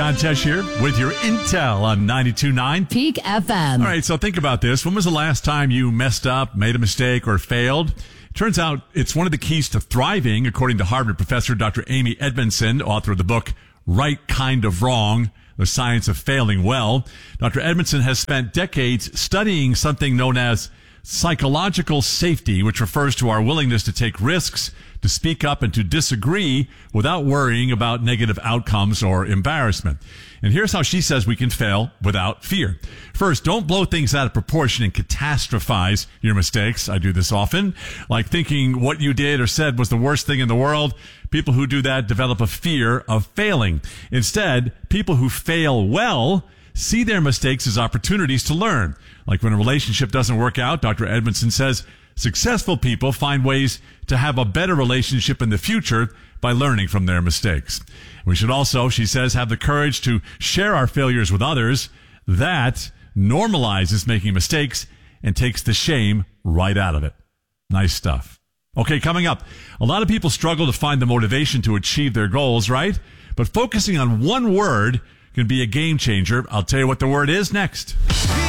John Tesh here with your Intel on 92.9 Peak FM. All right, so think about this. When was the last time you messed up, made a mistake, or failed? Turns out it's one of the keys to thriving, according to Harvard professor Dr. Amy Edmondson, author of the book Right Kind of Wrong, The Science of Failing Well. Dr. Edmondson has spent decades studying something known as psychological safety, which refers to our willingness to take risks, to speak up, and to disagree without worrying about negative outcomes or embarrassment. And here's how she says we can fail without fear. First, don't blow things out of proportion and catastrophize your mistakes. I do this often, like thinking what you did or said was the worst thing in the world. People who do that develop a fear of failing. Instead, people who fail well see their mistakes as opportunities to learn. Like when a relationship doesn't work out, Dr. Edmondson says successful people find ways to have a better relationship in the future by learning from their mistakes. We should also, she says, have the courage to share our failures with others. That normalizes making mistakes and takes the shame right out of it. Nice stuff. Okay, coming up, a lot of people struggle to find the motivation to achieve their goals, right? But focusing on one word can be a game changer. I'll tell you what the word is next.